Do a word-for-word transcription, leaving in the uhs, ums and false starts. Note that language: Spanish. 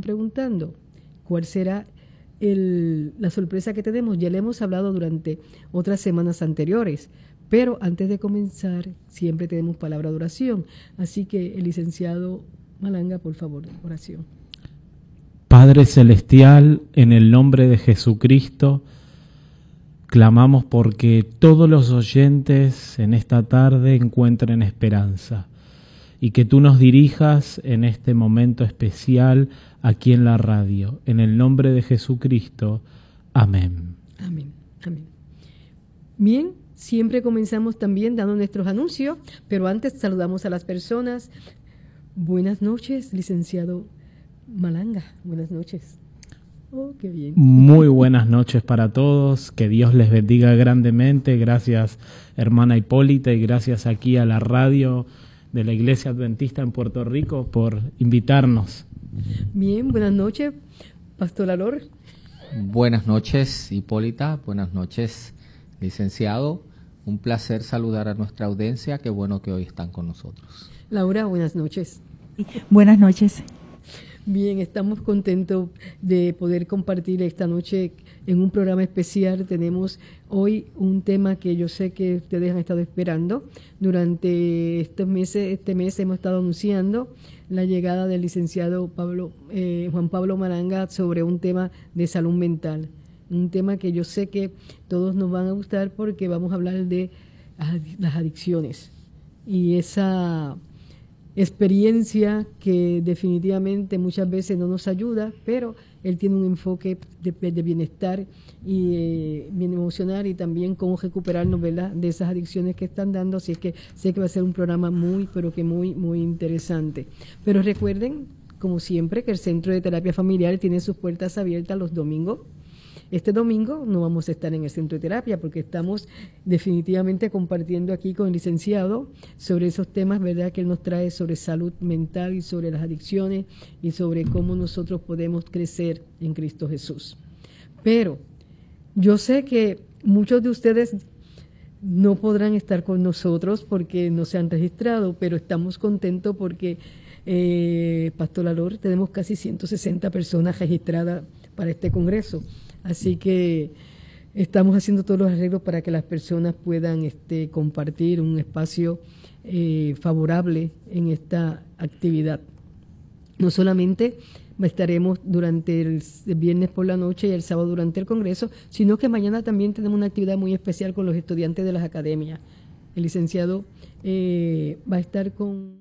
estarán preguntando cuál será el, la sorpresa que tenemos. Ya le hemos hablado durante otras semanas anteriores, pero antes de comenzar siempre tenemos palabra de oración. Así que el licenciado Malanga, por favor, oración. Padre Celestial, en el nombre de Jesucristo, clamamos porque todos los oyentes en esta tarde encuentren esperanza y que tú nos dirijas en este momento especial aquí en la radio. En el nombre de Jesucristo, amén. Amén, amén. Bien, siempre comenzamos también dando nuestros anuncios, pero antes saludamos a las personas. Buenas noches, licenciado Malanga. Buenas noches. Oh, qué bien. Muy buenas noches para todos. Que Dios les bendiga grandemente. Gracias, hermana Hipólita, y gracias aquí a la radio de la Iglesia Adventista en Puerto Rico por invitarnos. Bien, buenas noches, Pastor Alor. Buenas noches, Hipólita. Buenas noches, licenciado. Un placer saludar a nuestra audiencia. Qué bueno que hoy están con nosotros. Laura, buenas noches. Buenas noches. Bien, estamos contentos de poder compartir esta noche en un programa especial. Tenemos hoy un tema que yo sé que ustedes han estado esperando. Durante estos meses, este mes hemos estado anunciando la llegada del licenciado Pablo, eh, Juan Pablo Malanga sobre un tema de salud mental. Un tema que yo sé que todos nos van a gustar porque vamos a hablar de las adicciones y esa experiencia que definitivamente muchas veces no nos ayuda, pero él tiene un enfoque de, de bienestar y eh, bien emocional y también cómo recuperarnos, ¿verdad?, de esas adicciones que están dando. Así es que sé que va a ser un programa muy, pero que muy, muy interesante. Pero recuerden, como siempre, que el Centro de Terapia Familiar tiene sus puertas abiertas los domingos. Este domingo no vamos a estar en el centro de terapia porque estamos definitivamente compartiendo aquí con el licenciado sobre esos temas, ¿verdad?, que él nos trae sobre salud mental y sobre las adicciones y sobre cómo nosotros podemos crecer en Cristo Jesús. Pero yo sé que muchos de ustedes no podrán estar con nosotros porque no se han registrado, pero estamos contentos porque, eh, Pastor Alor, tenemos casi ciento sesenta personas registradas para este congreso. Así que estamos haciendo todos los arreglos para que las personas puedan este, compartir un espacio eh, favorable en esta actividad. No solamente estaremos durante el viernes por la noche y el sábado durante el congreso, sino que mañana también tenemos una actividad muy especial con los estudiantes de las academias. El licenciado eh, va a estar con...